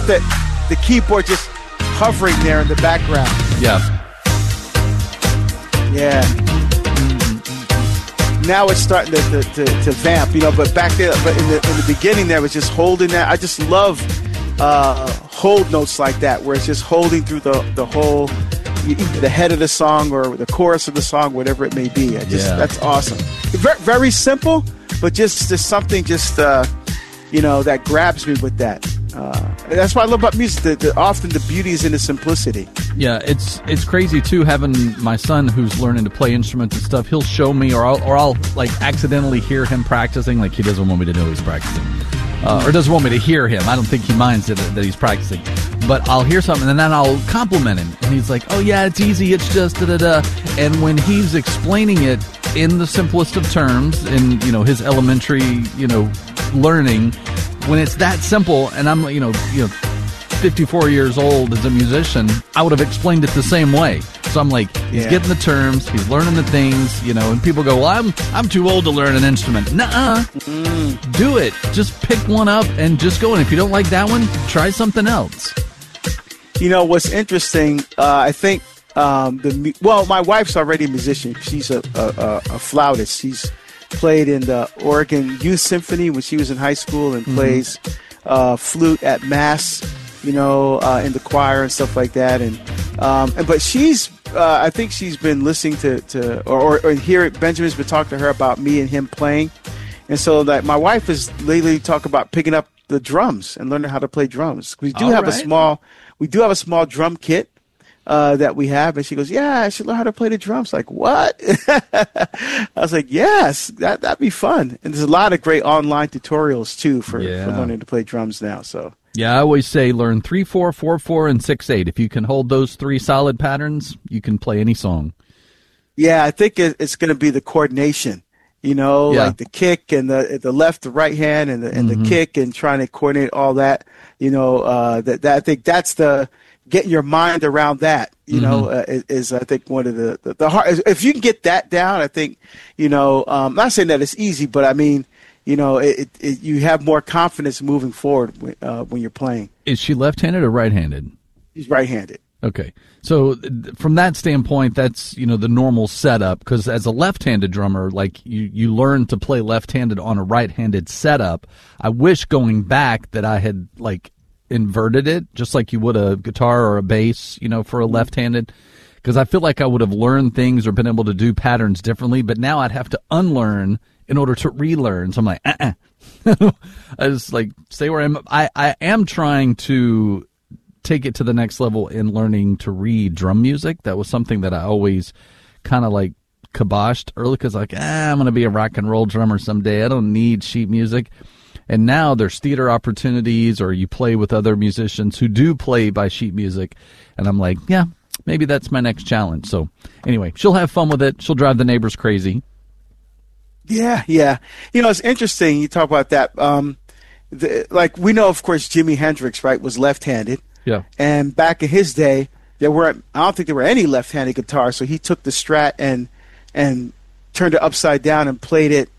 the keyboard just hovering there in the background. Yeah. Yeah. Now it's starting to vamp, but back there, but in the beginning there was just holding that. I just love hold notes like that, where it's just holding through the whole, the head of the song or the chorus of the song, whatever it may be. That's awesome. Very, very simple, but just something that grabs me with that. That's what I love about music. Often the beauty is in the simplicity. Yeah, it's crazy too, having my son who's learning to play instruments and stuff. He'll show me, or I'll like accidentally hear him practicing. Like, he doesn't want me to know he's practicing, or doesn't want me to hear him. I don't think he minds that he's practicing. But I'll hear something and then I'll compliment him, and he's like, "Oh yeah, it's easy. It's just da da da." And when he's explaining it in the simplest of terms, in his elementary learning, when it's that simple, and I'm 54 years old as a musician, I would have explained it the same way. So I'm like, he's getting the terms, he's learning the things, and people go, "Well, I'm too old to learn an instrument." Nuh-uh. Do it. Just pick one up and just go. And if you don't like that one, try something else. What's interesting, I think, my wife's already a musician. She's a flautist. She's played in the Oregon Youth Symphony when she was in high school, and plays flute at Mass, in the choir and stuff like that. But she's, I think she's been listening to or hear Benjamin's been talking to her about me and him playing, and so that my wife is lately talking about picking up the drums and learning how to play drums. We do have a small drum kit that we have, and she goes, "Yeah, I should learn how to play the drums." Like, what? I was like, yes, that'd be fun. And there's a lot of great online tutorials too for learning to play drums now. So yeah, I always say learn 3/4, 4/4, and 6/8. If you can hold those three solid patterns, you can play any song. Yeah, I think it's going to be the coordination. Like the kick and the left, the right hand, and the kick, and trying to coordinate all that. That I think that's the getting your mind around that. Is I think one of the hard. If you can get that down, I think I'm not saying that it's easy, but I mean, you have more confidence moving forward when you're playing. Is she left-handed or right-handed? She's right-handed. Okay. So from that standpoint, that's, the normal setup, because as a left-handed drummer, like you learn to play left-handed on a right-handed setup. I wish going back that I had like inverted it, just like you would a guitar or a bass, for a left-handed, because I feel like I would have learned things or been able to do patterns differently, but now I'd have to unlearn in order to relearn. So I'm like, I just like stay where I am. I am trying to take it to the next level in learning to read drum music. That was something that I always kind of like kiboshed early, because like, I'm going to be a rock and roll drummer someday. I don't need sheet music. And now there's theater opportunities, or you play with other musicians who do play by sheet music. And I'm like, yeah, maybe that's my next challenge. So anyway, she'll have fun with it. She'll drive the neighbors crazy. Yeah. It's interesting you talk about that. Like, we know, of course, Jimi Hendrix, right, was left-handed. Yeah. And back in his day, I don't think there were any left-handed guitars, so he took the Strat and turned it upside down and played it,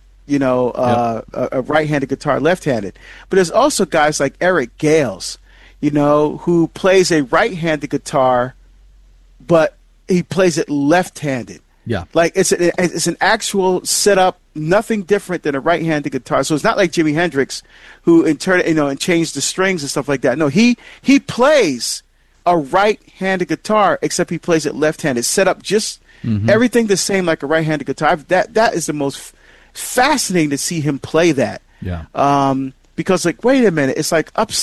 a right-handed guitar, left-handed. But there's also guys like Eric Gales, who plays a right-handed guitar, but he plays it left-handed. Yeah. Like, it's an actual setup, nothing different than a right-handed guitar. So it's not like Jimi Hendrix, who in turn, and changed the strings and stuff like that. No, he plays a right-handed guitar, except he plays it left-handed. Set up just everything the same like a right-handed guitar. That is the most fascinating to see him play that. Yeah. Because, like, wait a minute, it's like upside